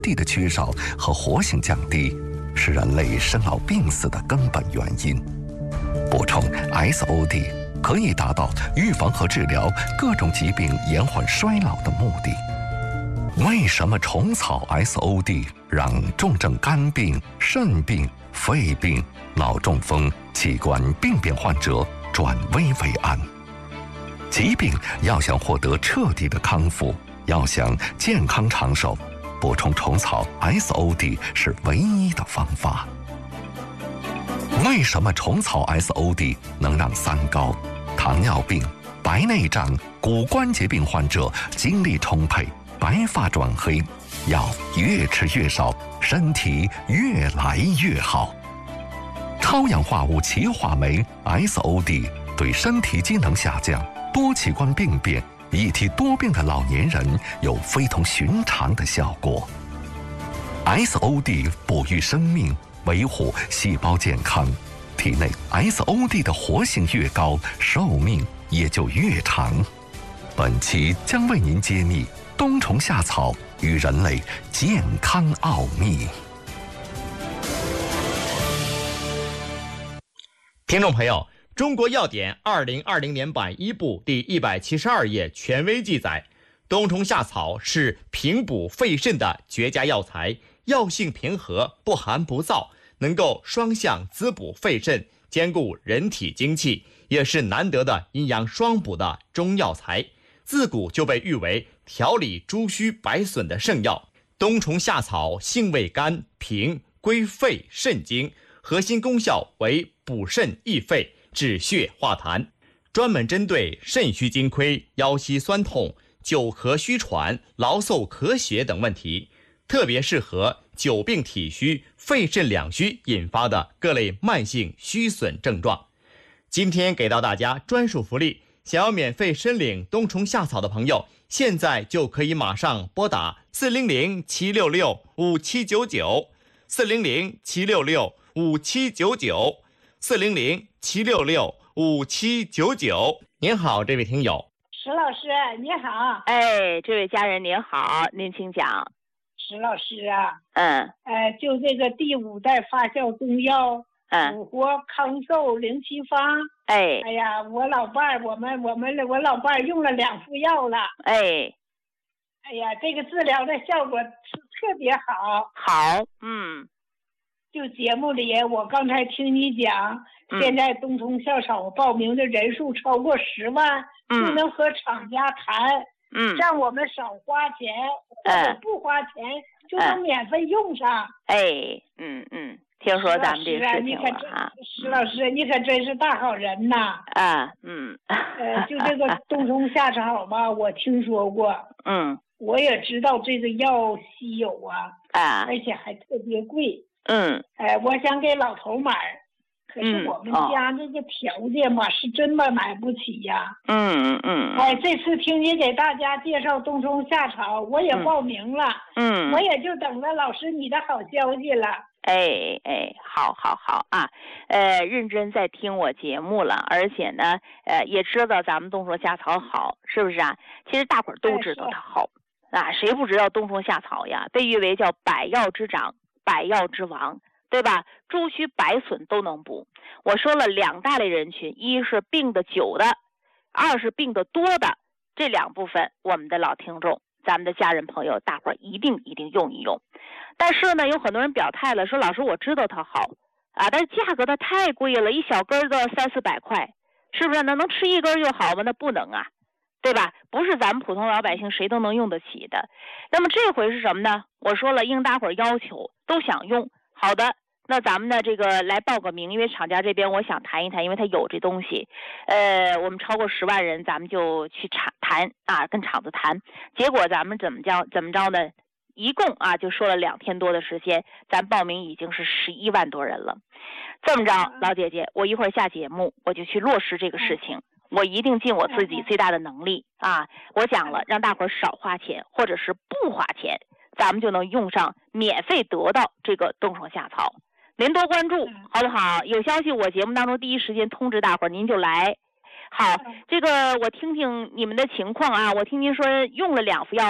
D 的缺少和活性降低，是人类生老病死的根本原因。补充 SOD 可以达到预防和治疗各种疾病延缓衰老的目的。为什么虫草 SOD 让重症肝病、肾病、肺病、脑中风、器官病变患者转危为安？疾病要想获得彻底的康复，要想健康长寿，补充虫草 SOD 是唯一的方法。为什么虫草 SOD 能让三高、糖尿病、白内障、骨关节病患者精力充沛、白发转黑，药越吃越少，身体越来越好？超氧化物歧化酶 SOD 对身体机能下降、多器官病变、一体多病的老年人有非同寻常的效果。SOD 哺育生命，维护细胞健康，体内 SOD 的活性越高，寿命也就越长。本期将为您揭秘冬虫夏草与人类健康奥秘。 听众朋友，中国药典2020年版1部第172页权威记载，冬虫夏草是平补肺肾的绝佳药材，药性平和，不寒不燥，能够双向滋补肺肾，兼顾人体精气，也是难得的阴阳双补的中药材。自古就被誉为调理诸虚百损的圣药。冬虫夏草性味甘平，归肺肾经，核心功效为补肾益肺、止血化痰，专门针对肾虚津亏、腰膝酸痛、久咳虚喘、劳嗽咳血等问题，特别适合久病体虚、肺肾两虚引发的各类慢性虚损症状。今天给到大家专属福利，想要免费申领冬虫夏草的朋友，现在就可以马上拨打400-766-5799 400-766-5799 400-766-5799。您好，这位听友。 石老师你好。 哎，这位家人您好，您请讲。 石老师啊，就这个第5代发酵中药，补活康寿0七方。哎呀，我老伴儿，我老伴儿用了2副药了。哎呀，这个治疗的效果特别好。 好， 就节目里我刚才听你讲，现在冬虫夏草报名的人数超过10万，就能和厂家谈，让我们少花钱，或者不花钱就能免费用上。 听说咱们这个事情了啊。 石老师，你可真是大好人呐！就这个冬虫夏草吧，我听说过。我也知道这个药稀有啊，而且还特别贵。我想给老头买，可是我们家这个条件吧，是真的买不起呀。这次听你给大家介绍冬虫夏草，我也报名了。我也就等着老师你的好消息了。 好啊，认真在听我节目了，而且呢，也知道咱们冬虫夏草好，是不是啊？其实大伙儿都知道它好啊，谁不知道冬虫夏草呀？被誉为叫百药之长、百药之王，对吧？诸虚百损都能补。我说了2大类人群，一是病得久的，二是病得多的，这2部分我们的老听众，咱们的家人朋友，大伙儿一定用一用。但是呢，有很多人表态了，说老师我知道它好啊，但是价格它太贵了，一小根都要300-400块，是不是？能吃1根就好吗？那不能啊，对吧？不是咱们普通老百姓谁都能用得起的。那么这回是什么呢？我说了，应大伙儿要求，都想用。好的，那咱们呢这个来报个名，因为厂家这边我想谈一谈，因为他有这东西。我们超过10万人，咱们就去谈啊，跟厂子谈。结果咱们怎么着呢？一共就说了2天多的时间，咱报名已经是11万多人了。这么着，老姐姐，我一会儿下节目我就去落实这个事情，我一定尽我自己最大的能力啊！我讲了，让大伙儿少花钱，或者是不花钱，咱们就能用上，免费得到这个冬虫夏草。您多关注好不好？有消息我节目当中第一时间通知大伙儿，您就来。好，这个我听听你们的情况啊，我听您说用了2副药了。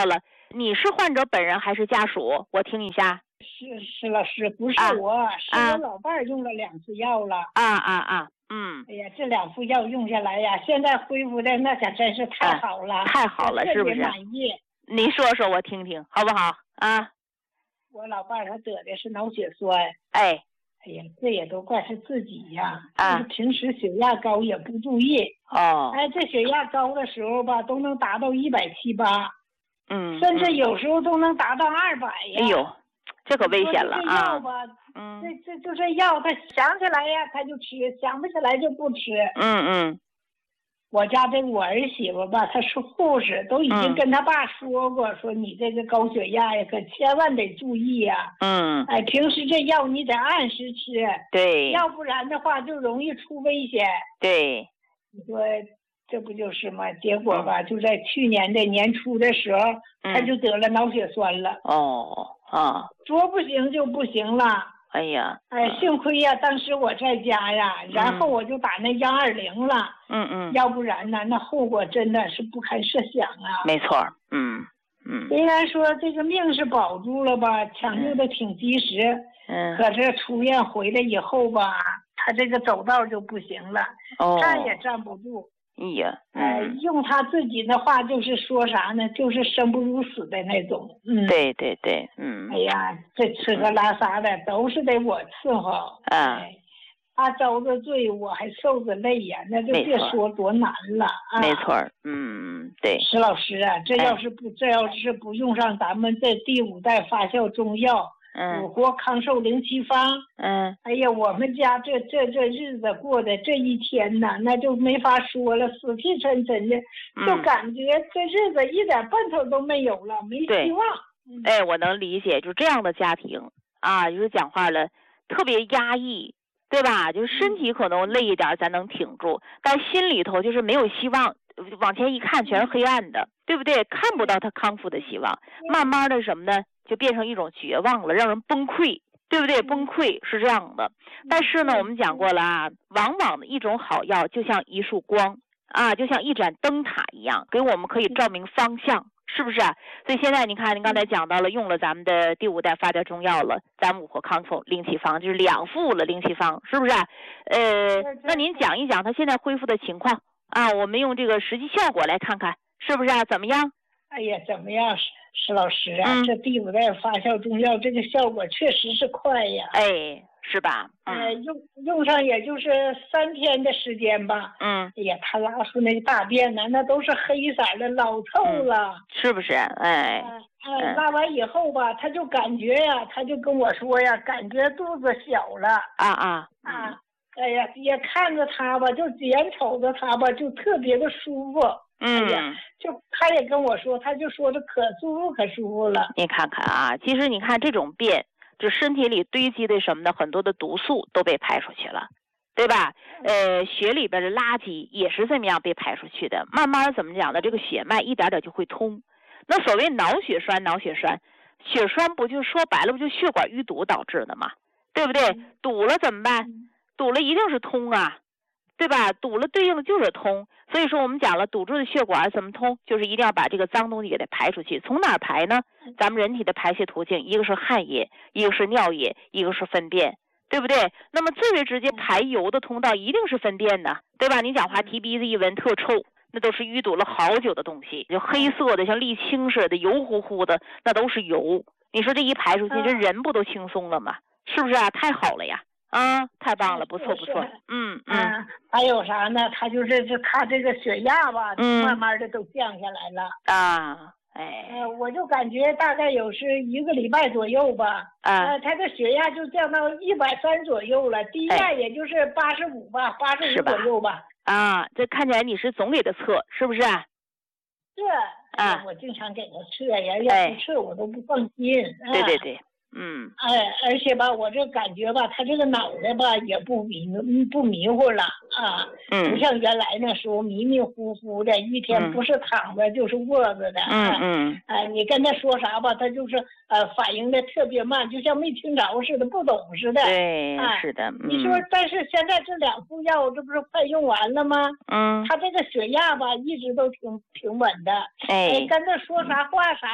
你是患者本人还是家属？我听一下。 是老师，不是我，是我老伴儿用了2次药了。哎呀，这2副药用下来呀，现在恢复的那可真是太好了， 太好了，是不是？ 特别满意。 您说说我听听，好不好？ 我老伴儿他得的是脑血栓。 哎呀，这也都怪是自己呀，就是平时血压高也不注意。这血压高的时候吧，都能达到170、180。甚至有时候都能达到200呀。 哎呦，这可危险了啊！ 这药吧，这就这药，他想起来呀他就吃，想不起来就不吃。我家这我儿媳妇吧，她是护士，都已经跟他爸说过，说你这个高血压呀，可千万得注意呀。平时这药你得按时吃， 对， 要不然的话就容易出危险。 对， 你说这不就是吗？结果吧，就在去年的年初的时候，他就得了脑血栓了。说不行就不行了。 哎呀， 幸亏呀，当时我在家呀，然后我就打那120了。要不然呢，那后果真的是不堪设想啊。 没错。 虽然说这个命是保住了吧，抢救的挺及时。可是出院回来以后吧，他这个走道就不行了，站也站不住。用他自己的话就是说啥呢？就是生不如死的那种。 对。 哎呀，这吃喝拉撒的都是得我伺候。他遭着罪，我还受着累呀，那就别说多难了啊。 没错。对。 石老师啊，这要是不用上咱们这第5代发酵中药。5活康寿07方。哎呀，我们家这日子过的这一天呐，那就没法说了，死气沉沉的，就感觉这日子一点奔头都没有了，没希望。 我能理解，就这样的家庭啊，就是讲话了，特别压抑，对吧？就是身体可能累一点，咱能挺住，但心里头就是没有希望，往前一看全是黑暗的，对不对？看不到他康复的希望，慢慢的什么呢？就变成一种绝望了，让人崩溃，对不对？崩溃是这样的。但是呢，我们讲过了啊，往往的一种好药就像一束光啊，就像一盏灯塔一样，给我们可以照明方向，是不是？所以现在你看，您刚才讲到了，用了咱们的第5代发酵中药了，咱们5活康复07方就是2副了07方，是不是？那您讲一讲他现在恢复的情况啊，我们用这个实际效果来看看，是不是啊？怎么样？ 哎呀，怎么样？石老师啊，这第5代发酵中药这个效果确实是快呀。 是吧？ 用上也就是3天的时间吧。哎呀，他拉出那个大便呢，那都是黑色的，老臭了， 是不是？ 拉完以后吧，他就感觉呀，他就跟我说呀，感觉肚子小了。哎呀，也看着他吧，就眼瞅着他吧，就特别的舒服。就他也跟我说，他就说的可舒服了。 你看看啊，其实你看这种便，就身体里堆积的什么的很多的毒素都被排出去了，对吧？血里边的垃圾也是这么样被排出去的，慢慢怎么讲呢？这个血脉一点点就会通。那所谓脑血栓，血栓不就说白了不就血管淤堵导致的吗？对不对？堵了怎么办？堵了一定是通啊。对吧？堵了对应的就是通，所以说我们讲了，堵住的血管怎么通？就是一定要把这个脏东西给它排出去。从哪儿排呢？咱们人体的排泄途径，一个是汗液，一个是尿液，一个是粪便，对不对？那么最为直接排油的通道一定是粪便呢，对吧？你讲话提鼻子一闻特臭，那都是淤堵了好久的东西，就黑色的像沥青似的，油乎乎的，那都是油。你说这一排出去，这人不都轻松了吗？是不是啊？太好了呀！太棒了，不错。 还有啥呢？他就是他这个血压吧，慢慢的都降下来了。我就感觉大概有是1个礼拜左右吧。他的血压就降到130左右了，低压也就是85吧，85左右吧。 这看起来你是总给他测，是不是？ 是。我经常给他测呀，要不测我都不放心。 对。 而且吧，我这感觉吧，他这个脑袋吧也不迷糊了啊。不像原来那时候迷迷糊糊的，一天不是躺着就是卧着的。你跟他说啥吧，他就是反应的特别慢，就像没听着似的，不懂似的。 对，是的。 你说，但是现在这2副药，这不是快用完了吗？他这个血压吧一直都挺稳的。跟他说啥话啥的，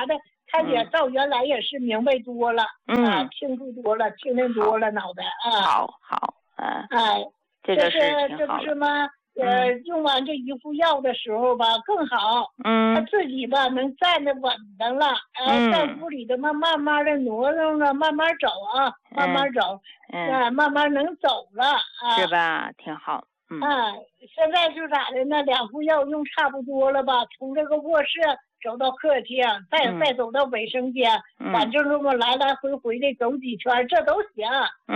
他也照原来也是明白多了，清楚多了，清明多了脑袋啊。 好，这个是挺好的。 这不是吗？用完这一副药的时候吧，更好。他自己吧能站得稳当了，在屋里的嘛，慢慢的挪动了，慢慢走啊，慢慢走，慢慢能走了啊， 是吧？挺好。 现在是咋的呢？2副药用差不多了吧？从这个卧室走到客厅，再走到卫生间，反正这么来来回回的走几圈，这都行。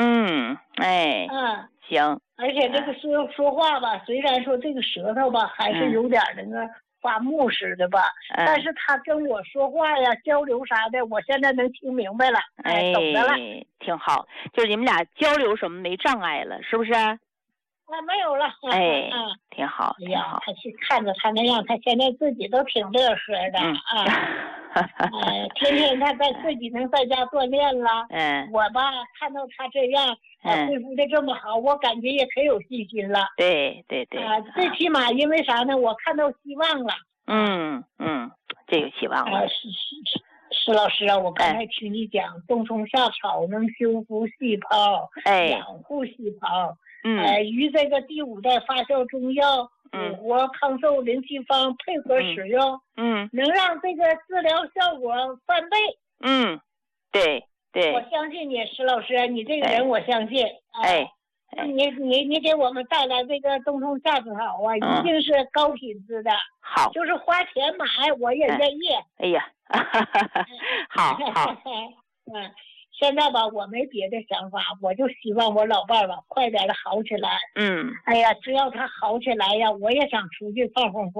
行。 而且这个说话吧，虽然说这个舌头吧还是有点那个发木似的吧，但是他跟我说话呀、交流啥的，我现在能听明白了，懂得了， 挺好。就是你们俩交流什么没障碍了，是不是？ 没有了。 挺好。 哎呀，他去看着他那样，他现在自己都挺乐呵的天天他自己能在家锻炼了。我吧看到他这样恢复的这么好，我感觉也可有信心了。 对。 最起码因为啥呢？我看到希望了。 这有希望了。 石老师啊，我刚才听你讲，冬虫夏草能修复细胞，养护细胞。与这个第5代发酵中药五活抗瘦灵气方配合使用，能让这个治疗效果翻倍。 对。 我相信你，石老师，你这个人我相信。你给我们带来这个冬虫夏草啊，一定是高品质的。 好， 就是花钱买我也愿意。 哎呀，好。 现在吧，我没别的想法，我就希望我老伴儿吧快点的好起来。哎呀，只要他好起来呀，我也想出去放风。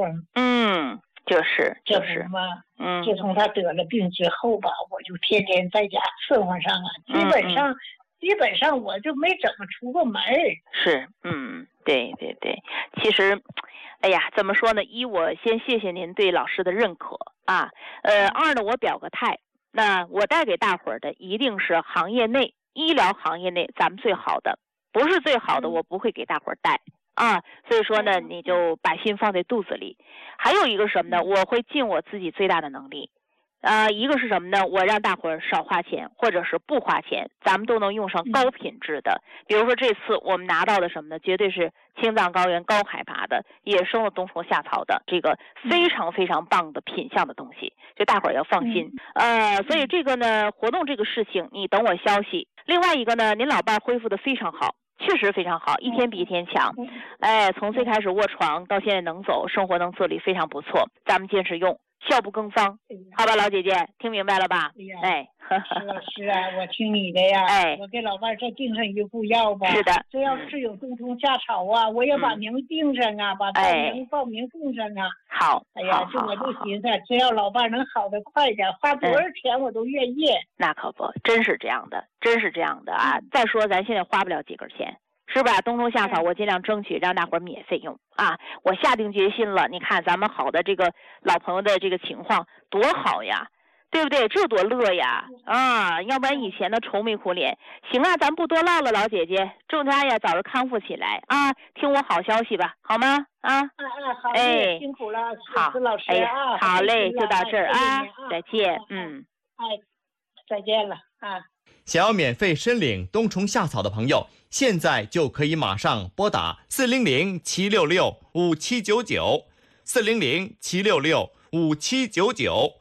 就是嘛。自从他得了病之后吧，我就天天在家伺候上啊，基本上我就没怎么出过门。 是，对。其实，哎呀，怎么说呢？一，我先谢谢您对老师的认可啊。二呢，我表个态。那我带给大伙儿的一定是行业内医疗行业内咱们最好的，不是最好的我不会给大伙儿带所以说呢，你就把心放在肚子里。还有一个什么呢？我会尽我自己最大的能力一个是什么呢？我让大伙儿少花钱，或者是不花钱，咱们都能用上高品质的。比如说这次我们拿到的什么呢？绝对是青藏高原高海拔的野生的冬虫夏草的这个非常非常棒的品相的东西，就大伙儿要放心。所以这个呢，活动这个事情你等我消息。另外一个呢，您老伴恢复的非常好，确实非常好，一天比一天强。从最开始卧床到现在能走，生活能自理，非常不错。咱们坚持用。效不更方，好吧，老姐姐，听明白了吧？ 石老师啊，我听你的呀。我给老伴再订上一副药吧。 是的。 这要是有冬虫夏草啊，我也把名订上啊，把报名订上啊。 好。 哎呀，我就寻思，只要老伴能好的快点，花多少钱我都愿意。 那可不，真是这样的啊！再说咱现在花不了几根钱。是吧？冬虫夏草我尽量争取让大伙儿免费用我下定决心了。你看咱们好的这个老朋友的这个情况多好呀，对不对？这多乐呀要不然以前的愁眉苦脸。行啊，咱不多唠了，老姐姐，祝他呀早日康复起来听我好消息吧，好吗？ 好，辛苦了， 好， 老师好嘞，就到这儿再见。 再见了想要免费申领冬虫夏草的朋友，现在就可以马上拨打400-766-5799 400-766-5799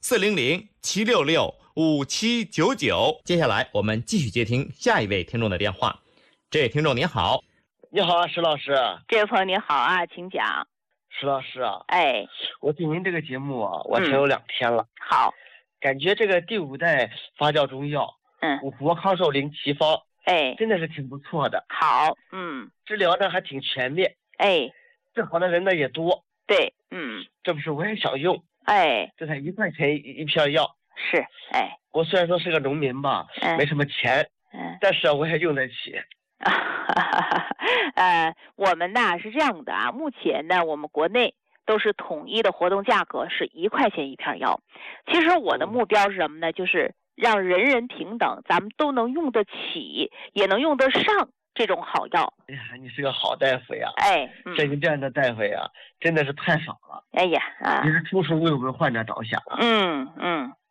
400-766-5799。接下来我们继续接听下一位听众的电话。这位听众您好。 你好啊，石老师。 这位朋友您好请讲。 石老师我听您这个节目我听有2天了。 好， 感觉这个第5代发酵中药五活抗瘦灵奇方真的是挺不错的。 好， 治疗呢还挺全面，治好的人呢也多。 对， 这不是我也想用，这才1块钱一片药。 是， 我虽然说是个农民吧，没什么钱，但是我也用得起。 我们呢是这样的目前呢我们国内都是统一的活动价格是1块钱一片药。其实我的目标是什么呢？就是让人人平等，咱们都能用得起，也能用得上这种好药。 哎呀，你是个好大夫呀！像你这样的大夫呀，真的是太少了。 哎呀你是处处为我们患者着想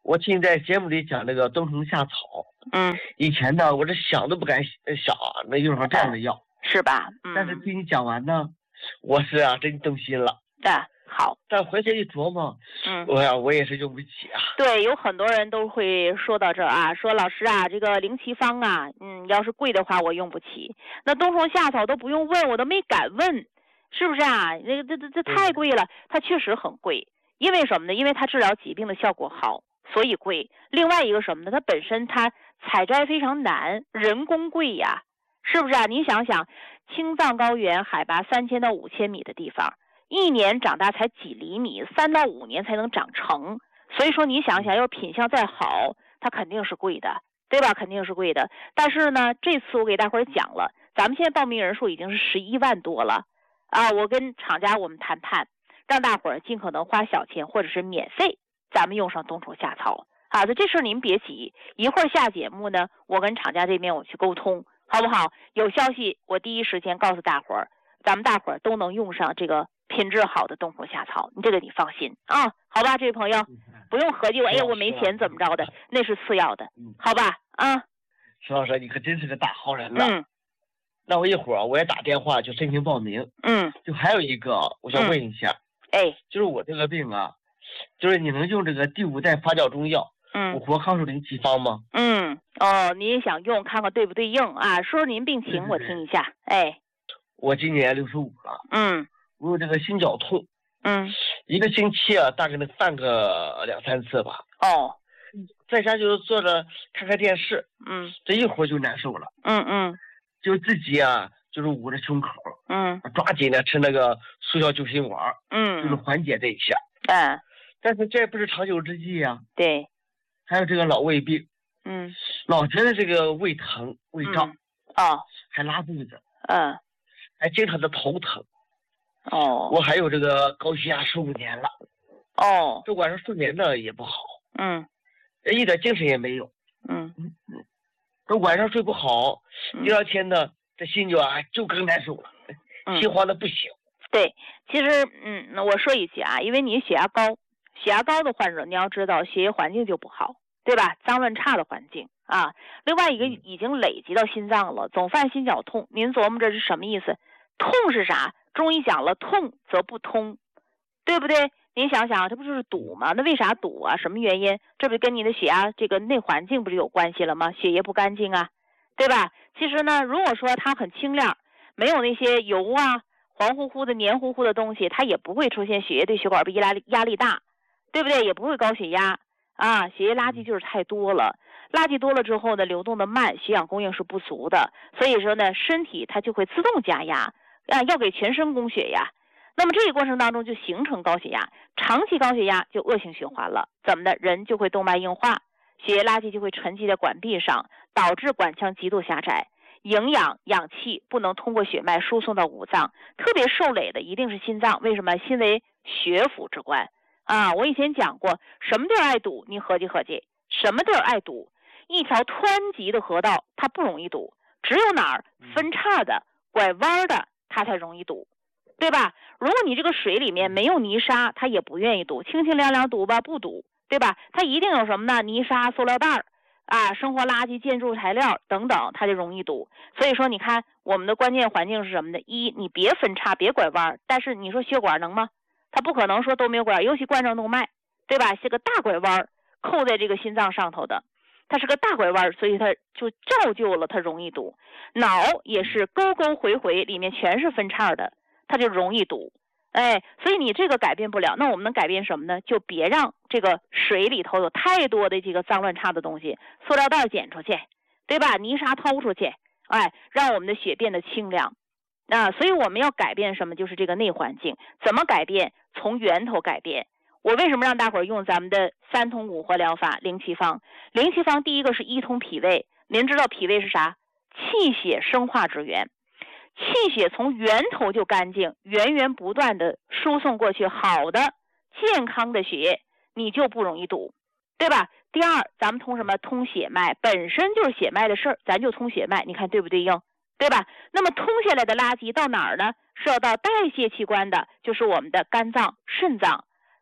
我听你在节目里讲那个冬虫夏草。以前呢，我这想都不敢想那用上这样的药， 是吧？ 但是听你讲完呢，我是真动心了。 好。 但回去一琢磨，我也是用不起啊。 对，有很多人都会说到这儿啊，说老师啊，这个灵奇方啊，要是贵的话我用不起。那冬虫夏草都不用问，我都没敢问，是不是啊？这太贵了，它确实很贵。因为什么呢？因为它治疗疾病的效果好，所以贵。另外一个什么呢？它本身它采摘非常难，人工贵呀，是不是啊？你想想，青藏高原海拔3000到5000米的地方，1年长大才几厘米，3到5年才能长成。所以说你想想，要品相再好，它肯定是贵的，对吧？肯定是贵的。但是呢，这次我给大伙儿讲了，咱们现在报名人数已经是11万多了啊！我跟厂家我们谈判，让大伙儿尽可能花小钱或者是免费，咱们用上冬虫夏草啊！这事您别急，一会儿下节目呢，我跟厂家这边我去沟通，好不好？有消息我第一时间告诉大伙儿，咱们大伙儿都能用上这个品质好的冬虫夏草，这个你放心啊，好吧，这位朋友，不用合计我没钱怎么着的，那是次要的，好吧啊。 石老师，你可真是个大好人了。那我一会儿我也打电话去申请报名。就还有一个，我想问一下，就是我这个病啊，就是你能用这个第5代发酵中药，五活康寿灵奇方吗？ 你也想用，看看对不对应啊？说说您病情，我听一下。 我今年65了。我有这个心绞痛。一个星期啊，大概能犯个2、3次吧。在家就是坐着看看电视。这一会儿就难受了。就自己啊，就是捂着胸口。抓紧的吃那个速效救心丸。就是缓解这一下。但是这不是长久之计啊。 对。 还有这个老胃病。老觉得这个胃疼、胃胀。还拉肚子。还经常的头疼。我还有这个高血压15年了。这晚上睡眠呢也不好。一点精神也没有。这晚上睡不好，第二天呢，这心就更难受了，心慌的不行。 对，其实我说一句啊，因为你血压高的患者，你要知道血液环境就不好，对吧？脏乱差的环境啊。另外一个已经累积到心脏了，总犯心绞痛。您琢磨这是什么意思？痛是啥？中医讲了，痛则不通，对不对？您想想，这不就是堵吗？那为啥堵啊？什么原因？这不跟你的血压这个内环境不是有关系了吗？血液不干净啊，对吧？其实呢，如果说它很清亮，没有那些油啊、黄乎乎的、黏糊糊的东西，它也不会出现血液对血管壁压力大，对不对？也不会高血压啊。血液垃圾就是太多了，垃圾多了之后呢，流动的慢，血氧供应是不足的，所以说呢，身体它就会自动加压要给全身供血呀。那么这个过程当中就形成高血压，长期高血压就恶性循环了，怎么的？人就会动脉硬化，血液垃圾就会沉积在管壁上，导致管腔极度狭窄，营养氧气不能通过血脉输送到五脏，特别受累的一定是心脏。为什么？心为血府之官啊！我以前讲过，什么地儿爱堵？你合计合计，什么地儿爱堵？一条湍急的河道它不容易堵，只有哪儿分叉的、拐弯的，它才容易堵，对吧？如果你这个水里面没有泥沙，它也不愿意堵，清清凉凉堵吧，不堵，对吧？它一定有什么呢？泥沙、塑料袋啊，生活垃圾、建筑材料等等，它就容易堵。所以说，你看我们的关键环境是什么呢？一，你别分叉，别拐弯，但是你说血管能吗？它不可能说都没有拐，尤其冠状动脉，对吧？是个大拐弯扣在这个心脏上头的，它是个大拐弯，所以它就造就了它容易堵。脑也是沟沟回回，里面全是分叉的，它就容易堵。所以你这个改变不了，那我们能改变什么呢？就别让这个水里头有太多的这个脏乱差的东西，塑料袋捡出去，对吧？泥沙掏出去，让我们的血变得清凉。所以我们要改变什么？就是这个内环境。怎么改变？从源头改变。我为什么让大伙儿用咱们的3通5活疗法灵奇方？灵奇方第一个是1通脾胃，您知道脾胃是啥？气血生化之源。气血从源头就干净，源源不断的输送过去，好的健康的血液你就不容易堵，对吧？第二，咱们通什么？通血脉，本身就是血脉的事儿，咱就通血脉，你看对不对应？对吧？那么通下来的垃圾到哪儿呢？是要到代谢器官的，就是我们的肝脏、肾脏。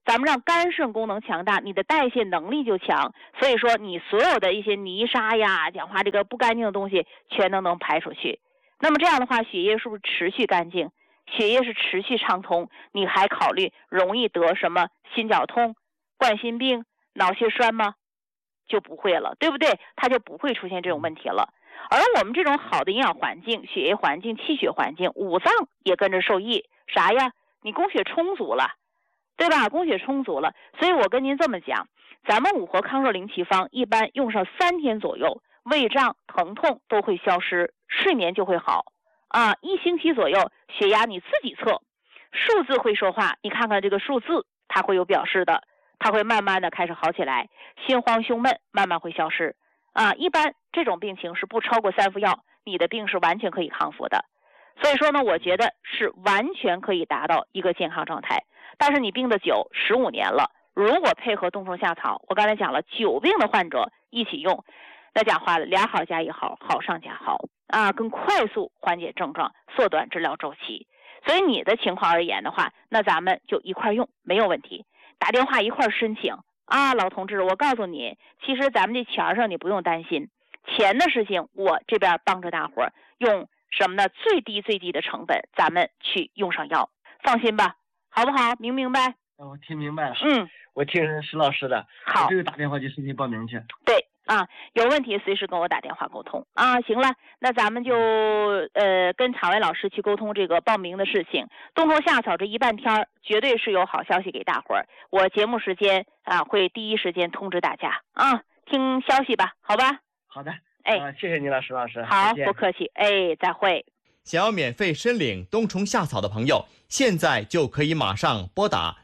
咱们让肝肾功能强大，你的代谢能力就强，所以说你所有的一些泥沙呀，讲话这个不干净的东西全都能排出去。那么这样的话，血液是不是持续干净？血液是持续畅通，你还考虑容易得什么心绞痛、冠心病、脑血栓吗？就不会了，对不对？它就不会出现这种问题了。而我们这种好的营养环境、血液环境、气血环境，五脏也跟着受益。啥呀？你供血充足了，对吧？供血充足了，所以我跟您这么讲，咱们五活康寿灵气方一般用上3天左右，胃胀、疼痛都会消失，睡眠就会好啊。1星期左右，血压你自己测，数字会说话，你看看这个数字，它会有表示的，它会慢慢的开始好起来，心慌胸闷慢慢会消失啊。一般这种病情是不超过3副药，你的病是完全可以康复的。所以说呢，我觉得是完全可以达到一个健康状态。但是你病的久，15年了，如果配合冬虫夏草，我刚才讲了，9病的患者一起用，那讲话了，2好加1好，好上加好啊，更快速缓解症状，缩短治疗周期。所以你的情况而言的话，那咱们就一块用，没有问题。打电话一块申请啊，老同志，我告诉你，其实咱们这钱上你不用担心，钱的事情我这边帮着大伙儿用什么呢？最低的成本，咱们去用上药，放心吧，好不好？明白？ 我听明白了。我听石老师的。 好， 我这个打电话就申请报名去。 对啊，有问题随时跟我打电话沟通啊。行了，那咱们就跟场外老师去沟通这个报名的事情。冬虫夏草这一半天绝对是有好消息给大伙儿。我节目时间啊会第一时间通知大家啊，听消息吧，好吧？ 好的。 谢谢您了，石老师。 好，不客气。再会。 想要免费申领冬虫夏草的朋友，现在就可以马上拨打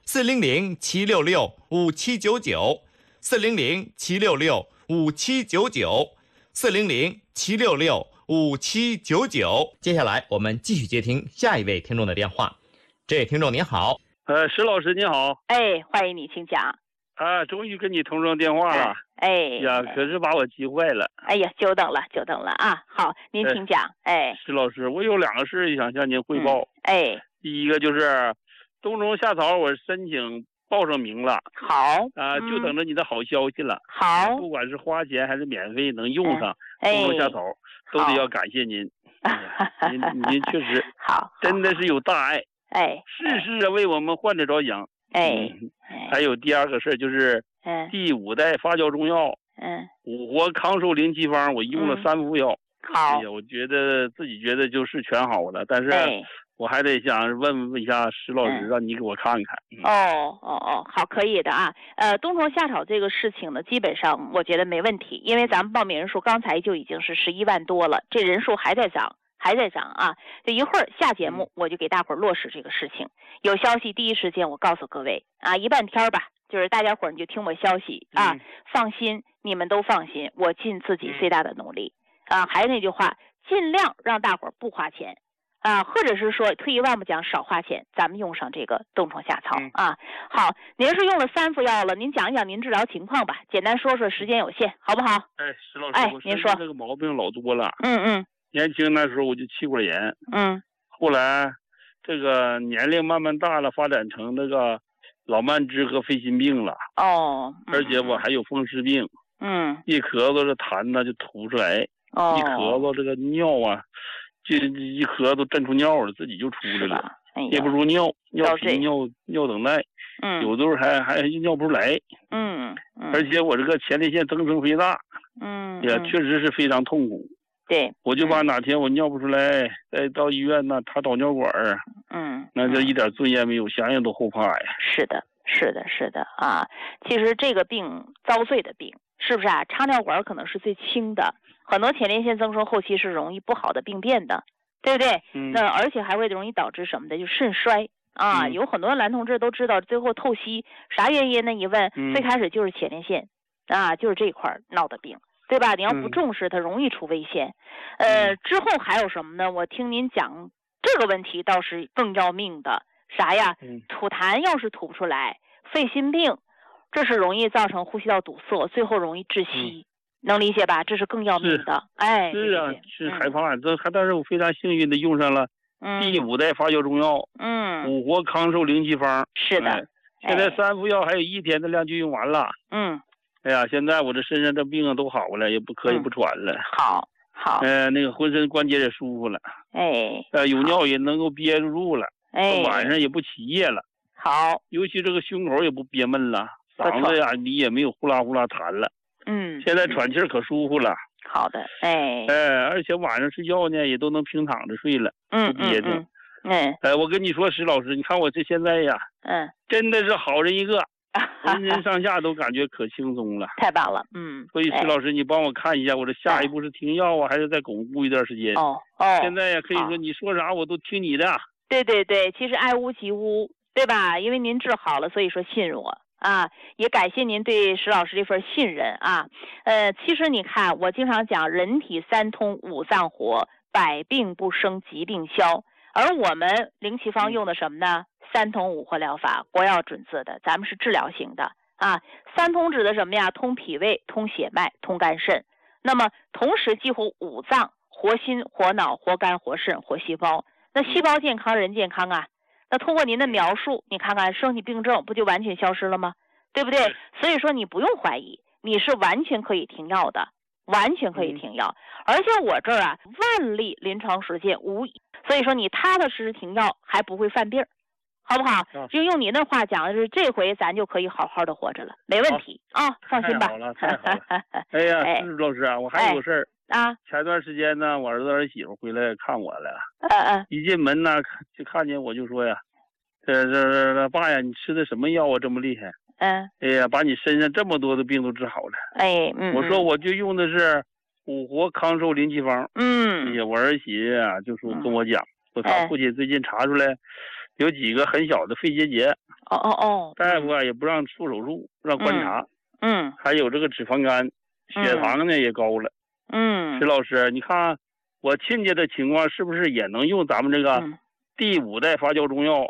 400-766-5799，400-766-5799。接下来我们继续接听下一位听众的电话。这位听众您好。 石老师你好。 欢迎你，请讲。 终于跟你通上电话了。呀，可是把我急坏了。 久等了啊。好，您请讲。 石老师，我有2个事想向您汇报。第一个就是冬虫夏草我申请报上名了。 好。 就等着你的好消息了。 好。 不管是花钱还是免费能用上冬虫夏草，都得要感谢您。您确实好， 真的是有大爱。事事为我们患者着想。还有第2个事就是，第5代发酵中药，五活康寿灵气方，我用了3副药。 好， 我自己觉得就是全好了，但是我还得想问一下石老师，让你给我看看。 好，可以的啊。冬虫夏草这个事情呢，基本上我觉得没问题，因为咱们报名人数刚才就已经是11万多了，这人数还在涨啊！这一会儿下节目我就给大伙儿落实这个事情，有消息第一时间我告诉各位啊，一半天吧，就是大家伙儿你就听我消息啊，放心，你们都放心，我尽自己最大的努力啊。还是那句话，尽量让大伙儿不花钱啊，或者是说退一万步讲少花钱，咱们用上这个冬虫夏草啊。好，您是用了3副药了，您讲一讲您治疗情况吧，简单说说，时间有限，好不好？ 石老师， 您说这个毛病老多了。 年轻那时候我就气管炎，后来这个年龄慢慢大了，发展成那个老慢支和肺心病了。而且我还有风湿病。一咳嗽这痰呢就吐出来，一咳嗽这个尿啊，这一咳嗽震出尿了，自己就出来了，憋不住尿频尿等待，有的时候还尿不出来。而且我这个前列腺增生肥大，也确实是非常痛苦。 对， 我就怕哪天我尿不出来，再到医院呢，他导尿管那就一点尊严没有，想想都后怕呀。 是的啊，其实这个病遭罪的病，是不是啊？插尿管可能是最轻的，很多前列腺增生后期是容易不好的病变的，对不对？那而且还会容易导致什么的，就肾衰啊。有很多男同志都知道，最后透析啥原因呢？一问，最开始就是前列腺啊，就是这块闹的病。对吧？你要不重视它，容易出危险。之后还有什么呢？我听您讲这个问题倒是更要命的，啥呀？吐痰要是吐不出来，肺心病，这是容易造成呼吸道堵塞，最后容易窒息，能理解吧？这是更要命的。 是啊，是害怕。但是我非常幸运的用上了第5代发酵中药，五活康寿灵气方。 是的。 现在3副药还有1天的量就用完了。哎呀，现在我这身上这病都好了，也不咳也不喘了。 好。 那个浑身关节也舒服了。有尿也能够憋住了。晚上也不起夜了。 好。 尤其这个胸口也不憋闷了，嗓子呀你也没有呼啦呼啦痰了。现在喘气可舒服了。 好的。 而且晚上睡觉呢也都能平躺着睡了，不憋的。我跟你说，石老师，你看我这现在呀，真的是好人一个，浑身上下都感觉可轻松了。 太棒了。 所以石老师，你帮我看一下，我这下一步是停药啊，还是再巩固一段时间？现在呀，可以说你说啥我都听你的。 对，其实爱屋及乌，对吧？因为您治好了，所以说信我啊，也感谢您对石老师这份信任啊。其实你看，我经常讲人体3通5脏活，百病不生，疾病消。而我们灵气方用的什么呢？3通5活疗法，国药准字的，咱们是治疗型的啊。3通指的什么呀？通脾胃，通血脉，通肝肾。那么同时激活5脏，活心、活脑、活肝、活肾、活细胞。那细胞健康，人健康啊。那通过您的描述，你看看身体病症不就完全消失了吗？对不对？所以说你不用怀疑，你是完全可以停药的，完全可以停药。而且我这儿啊，万例临床实践无疑。所以说你踏踏实实停药，还不会犯病，好不好？就用你那话讲，就是这回咱就可以好好的活着了，没问题啊，放心吧。 太好了。哎呀，石老师啊，我还有个事儿啊。 前段时间呢，我儿子儿媳妇回来看我了。一进门呢，就看见我就说呀，这爸呀，你吃的什么药啊，这么厉害？哎呀，把你身上这么多的病都治好了。我说我就用的是5活康寿灵气方。哎呀，我儿媳啊就说跟我讲，说他父亲最近查出来有几个很小的肺结节。大夫啊也不让做手术，让观察。还有这个脂肪肝，血糖呢也高了。石老师，你看我亲家的情况是不是也能用咱们这个第5代发酵中药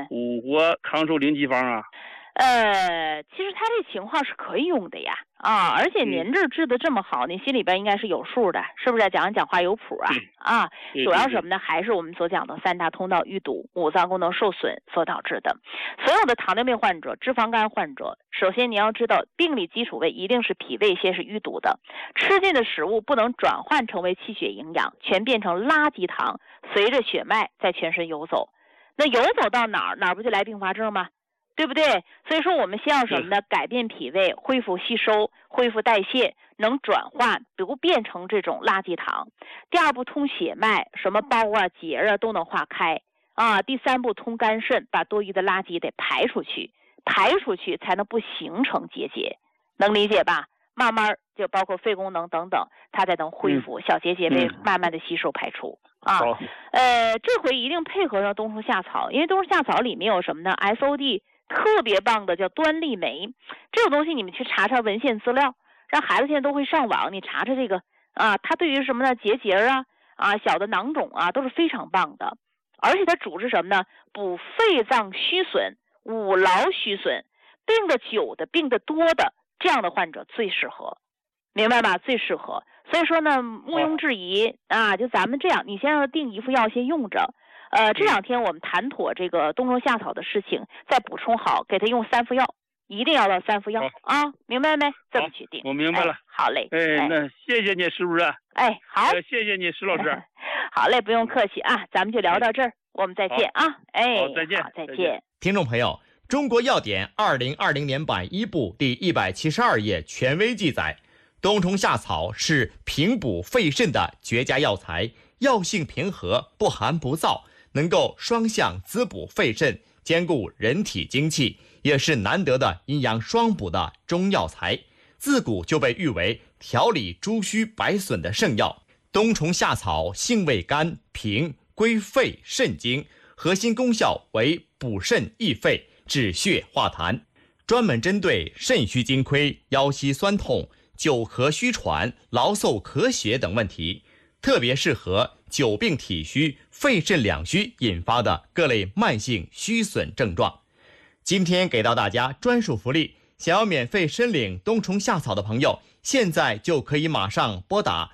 5活康寿灵气方啊？ 其实他这情况是可以用的呀，而且您这治的这么好，您心里边应该是有数的，是不是？讲话有谱啊？主要什么呢？还是我们所讲的3大通道淤堵、5脏功能受损所导致的。所有的糖尿病患者、脂肪肝患者，首先你要知道，病理基础位一定是脾胃先是淤堵的，吃进的食物不能转换成为气血营养，全变成垃圾糖，随着血脉在全身游走。那游走到哪儿不就来并发症吗？对不对？所以说我们先要什么呢？改变脾胃，恢复吸收，恢复代谢，能转化，比如变成这种垃圾糖。第2步通血脉，什么包啊、结啊都能化开啊。第3步通肝肾，把多余的垃圾得排出去才能不形成结节，能理解吧？慢慢就包括肺功能等等，它才能恢复，小结节被慢慢的吸收排出啊。这回一定配合上冬虫夏草，因为冬虫夏草里面有什么呢 ？SOD。特别棒的叫端粒酶，这种东西你们去查查文献资料，让孩子现在都会上网，你查查这个啊，它对于什么呢？结节小的囊肿都是非常棒的，而且它主治什么呢？补肺脏虚损、五劳虚损，病得久的、病得多的这样的患者最适合，明白吧？最适合。所以说呢，毋庸置疑就咱们这样，你先要订1副药先用着。这2天我们谈妥这个冬虫夏草的事情，再补充好，给他用3副药，一定要到3副药啊，明白没？这么去定。 我明白了。 好嘞。 那谢谢你，是不是？ 好。 谢谢你，石老师。 好嘞，不用客气啊，咱们就聊到这儿，我们再见啊。 好，再见。 好，再见。 听众朋友，《中国药典》2020年版1部第172页权威记载，冬虫夏草是平补肺肾的绝佳药材，药性平和，不寒不燥。能够双向滋补肺肾，兼顾人体精气，也是难得的阴阳双补的中药材。自古就被誉为调理诸虚百损的圣药。冬虫夏草性味甘平，归肺肾经，核心功效为补肾益肺、止血化痰，专门针对肾虚津亏、腰膝酸痛、久咳虚喘、劳嗽咳血等问题，特别适合久病体虚、肺肾两虚引发的各类慢性虚损症状。今天给到大家专属福利，想要免费申领冬虫夏草的朋友，现在就可以马上拨打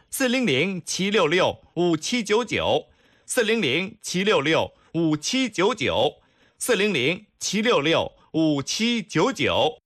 400-766-5799 400-766-5799 400-766 5799。